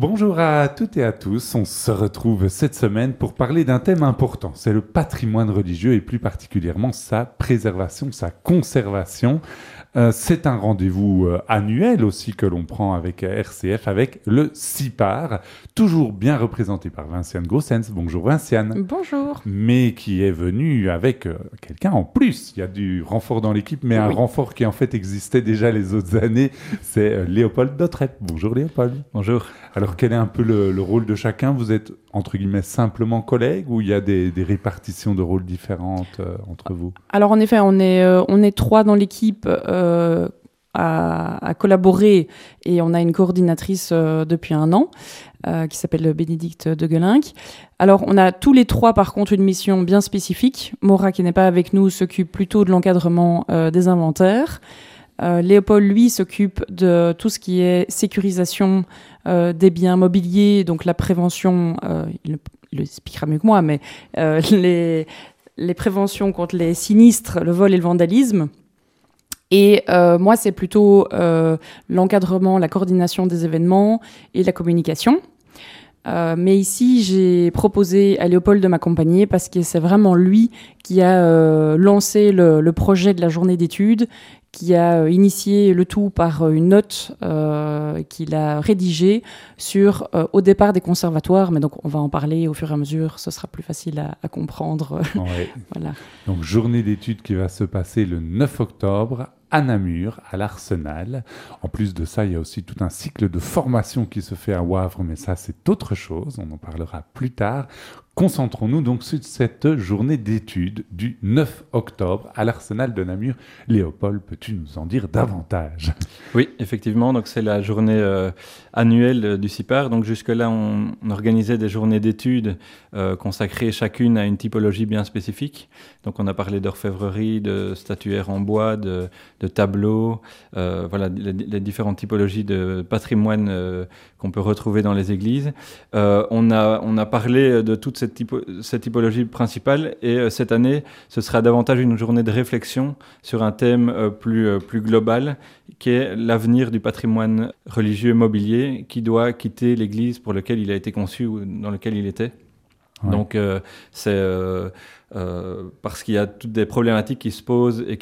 Bonjour à toutes et à tous, on se retrouve cette semaine pour parler d'un thème important, c'est le patrimoine religieux et plus particulièrement sa préservation, sa conservation. C'est un rendez-vous annuel aussi que l'on prend avec RCF, avec le CIPAR, toujours bien représenté par Vinciane Goossens. Bonjour Vinciane. Bonjour. Mais qui est venu avec quelqu'un en plus. Il y a du renfort dans l'équipe, mais un renfort qui en fait existait déjà les autres années, c'est Léopold Dautrep. Bonjour Léopold. Bonjour. Alors quel est un peu le rôle de chacun? Vous êtes entre guillemets simplement collègues ou il y a des répartitions de rôles différentes entre vous? Alors en effet, on est 3 dans l'équipe à collaborer et on a une coordinatrice depuis 1 an qui s'appelle Bénédicte de Guelinck. Alors on a tous les 3 par contre une mission bien spécifique. Maura qui n'est pas avec nous s'occupe plutôt de l'encadrement des inventaires. Léopold, lui, s'occupe de tout ce qui est sécurisation des biens mobiliers, donc la prévention, il le expliquera mieux que moi, mais les préventions contre les sinistres, le vol et le vandalisme. Et moi, c'est plutôt l'encadrement, la coordination des événements et la communication. Mais ici, j'ai proposé à Léopold de m'accompagner parce que c'est vraiment lui qui a lancé le projet de la journée d'études, qui a initié le tout par une note qu'il a rédigée sur au départ des conservatoires, mais donc on va en parler au fur et à mesure, ce sera plus facile à comprendre. Ouais. Voilà. Donc journée d'études qui va se passer le 9 octobre à Namur, à l'Arsenal. En plus de ça, il y a aussi tout un cycle de formation qui se fait à Wavre, mais ça c'est autre chose, on en parlera plus tard. Concentrons-nous donc sur cette journée d'études du 9 octobre à l'Arsenal de Namur. Léopold, peux-tu nous en dire davantage? Oui, effectivement, donc c'est la journée annuelle du CIPAR. Donc jusque-là, on organisait des journées d'études consacrées chacune à une typologie bien spécifique. Donc on a parlé d'orfèvrerie, de statuaire en bois, de tableaux, voilà, les différentes typologies de patrimoine qu'on peut retrouver dans les églises. On a parlé de toute cette typologie principale et cette année, ce sera davantage une journée de réflexion sur un thème plus global qui est l'avenir du patrimoine religieux mobilier qui doit quitter l'église pour laquelle il a été conçu ou dans laquelle il était. Ouais. Donc c'est parce qu'il y a toutes des problématiques qui se posent et